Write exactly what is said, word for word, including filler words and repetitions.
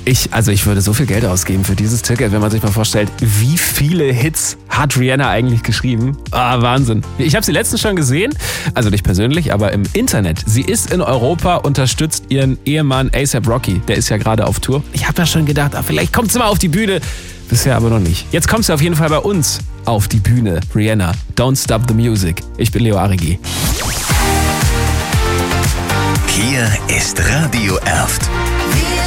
Ich, also ich würde so viel Geld ausgeben für dieses Ticket, wenn man sich mal vorstellt, wie viele Hits hat Rihanna eigentlich geschrieben. Ah, Wahnsinn. Ich habe sie letztens schon gesehen, also nicht persönlich, aber im Internet. Sie ist in Europa, unterstützt ihren Ehemann A$AP Rocky. Der ist ja gerade auf Tour. Ich habe ja schon gedacht, ah, vielleicht kommt sie mal auf die Bühne. Bisher aber noch nicht. Jetzt kommt sie auf jeden Fall bei uns auf die Bühne. Rihanna, Don't Stop the Music. Ich bin Leo Arigi. Hier ist Radio Erft.